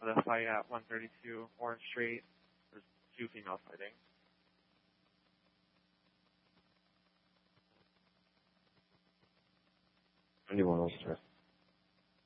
for the fight at 132 Orange Street. There's two females fighting. Anyone else?